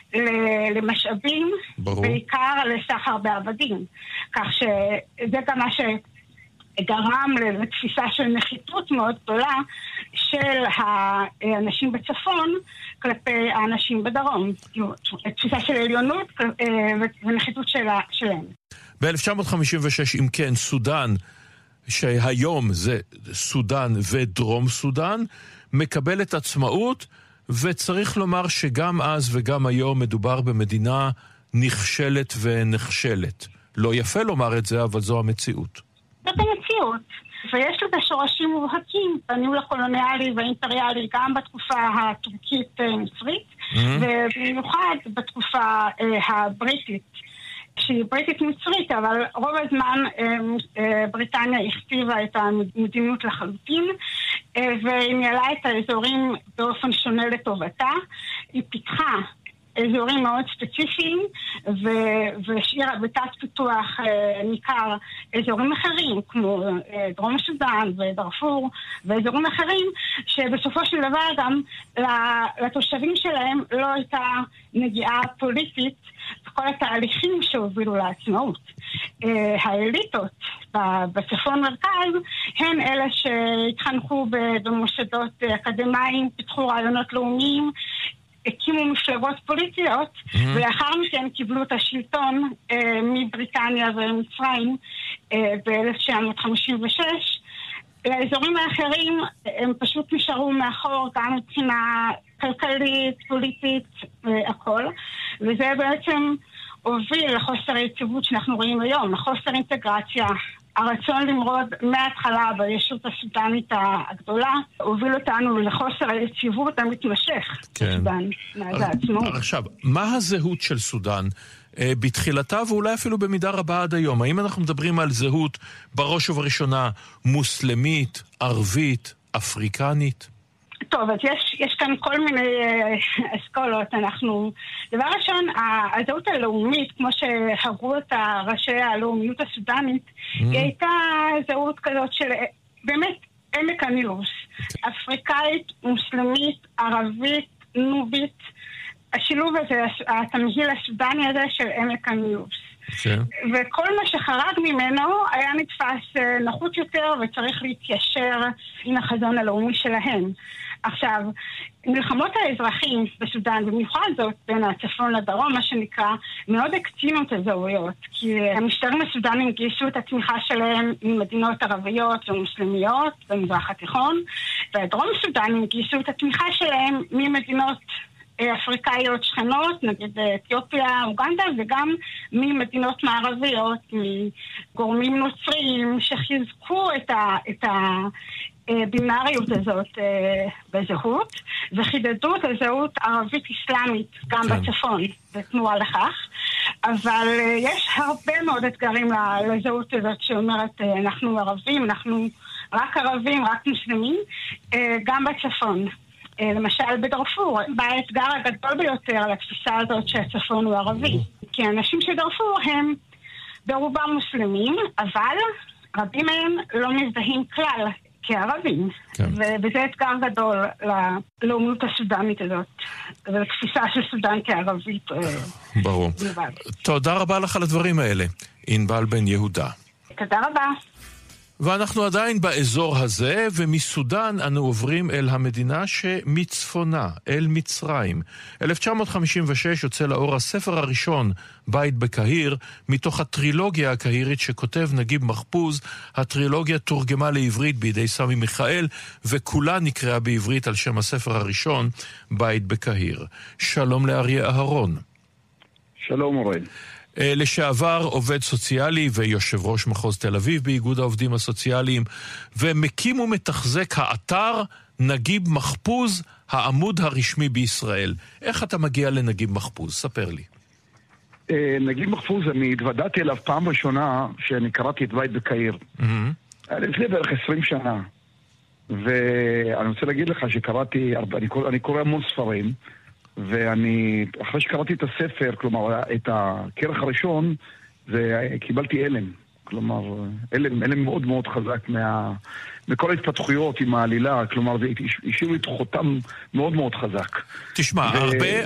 למשאבים, ברור. בעיקר לסחר בעבדים. כך שזה גם מה שגרם לתפיסה של נחיתות מאוד גדולה של האנשים בצפון כלפי האנשים בדרום. תפיסה של עליונות ונחיתות שלהם. ב-1956, אם כן, סודן, שהיום זה סודן ודרום סודן, מקבלת עצמאות, וצריך לומר שגם אז וגם היום מדובר במדינה נכשלת ונחשלת. לא יפה לומר את זה, אבל זו המציאות. זאת המציאות. ויש לזה שורשים מובהקים בניהול הקולוניאלי והאימפריאלי, גם בתקופה הטורקית-מצרית, ובמיוחד בתקופה הבריטית, שהיא בריטית מצרית, אבל רוב הזמן בריטניה הכתיבה את המדיניות לחלוטין, והיא ניהלה את האזורים באופן שונה לטובתה. היא פיתחה אזורים מאוד ספציפיים, והשאירה בתת פיתוח ניכר אזורים אחרים, כמו דרום סודן ודרפור, ואזורים אחרים, שבסופו של דבר גם לתושבים שלהם לא הייתה נגיעה פוליטית בכל התהליכים שהובילו לעצמאות. האליטות בצפון מרכז הן אלה שהתחנכו במוסדות אקדמיים, פיתחו רעיונות לאומיים, הקימו מפלגות פוליטיות, ולאחר מכן קיבלו את השלטון מבריטניה ומצרים ב-1956. לאזורים האחרים הם פשוט נשארו מאחור, גם מבחינה כלכלית, פוליטית, הכל. וזה בעצם הוביל לחוסר היציבות שאנחנו רואים היום, לחוסר אינטגרציה. הרצון למרוד מההתחלה בישות הסודנית הגדולה הוביל אותנו לחוסר היציבות המתמשך בסודן מאז העצמאות. עכשיו, מה הזהות של סודן בתחילתה ואולי אפילו במידה רבה עד היום? האם אנחנו מדברים על זהות בראש ובראשונה מוסלמית, ערבית, אפריקנית? טוב, אז יש כאן כל מיני אסכולות. דבר ראשון, הזהות הלאומית, כמו שהראו את ראשי הלאומיות הסודנית, היא הייתה זהות כזאת של באמת עמק הנילוס. אפריקאית, מוסלמית, ערבית, נובית. השילוב הזה, התמהיל הסודני הזה של עמק הנילוס. וכל מה שחרג ממנו היה נתפס נחות יותר וצריך להתיישר עם החזון הלאומי שלהם. עכשיו, מלחמות האזרחים בסודן, במיוחד זאת בין הצפון לדרום, מה שנקרא, מאוד הקצינו את הזהויות, כי המשטרים הסודנים גייסו את התמיכה שלהם ממדינות ערביות ומוסלמיות במזרח התיכון, והדרום סודנים גייסו את התמיכה שלהם ממדינות אפריקאיות שכנות, נגיד אתיופיה, אוגנדה, וגם ממדינות מערביות, מגורמים נוצריים שחיזקו את הבינאריות הזאת בזהות, וחידדו את הזהות ערבית-אסלאמית גם בצפון, בתנועה לכך. אבל יש הרבה מאוד אתגרים לזהות הזאת שאומרת, אנחנו ערבים, אנחנו רק ערבים, רק מוסלמים, גם בצפון. למשל בדרפור, באתגר הגדול ביותר לתפיסה הזאת שהצפון הוא ערבי. כי האנשים שדרפור הם ברובם מוסלמים, אבל רבים מהם לא מזדהים כלל כערבים. וזה אתגר גדול ללאומיות הסודנית הזאת, ולתפיסה של סודן כערבית. ברור. תודה רבה לך על הדברים האלה, ענבל בן יהודה. תודה רבה. ואנחנו עדיין באזור הזה, ומסודן אנו עוברים אל המדינה שמצפונה, אל מצרים. 1956 יוצא לאור הספר הראשון, בית בקהיר, מתוך הטרילוגיה הקהירית שכותב נגיב מחפוז. הטרילוגיה תורגמה לעברית בידי סמי מיכאל, וכולה נקראה בעברית על שם הספר הראשון, בית בקהיר. שלום לאריה אהרון. שלום אורן. לשעבר עובד סוציאלי ויושב ראש מחוז תל אביב באיגוד העובדים הסוציאליים, ומקים ומתחזק האתר נגיב מחפוז, העמוד הרשמי בישראל. איך אתה מגיע לנגיב מחפוז? ספר לי. נגיב מחפוז, אני התוודעתי אליו פעם ראשונה שאני קראתי את בית בקהיר. לפני בערך 20 שנה. ואני רוצה להגיד לך שקראתי, אני קורא המון ספרים, ואני, אחרי שקראתי את הספר, כלומר, את הכרך הראשון, קיבלתי אלם. כלומר, אלם מאוד מאוד חזק מכל ההתפתחויות עם העלילה, כלומר, זה השאיר לי חותם מאוד מאוד חזק. תשמע,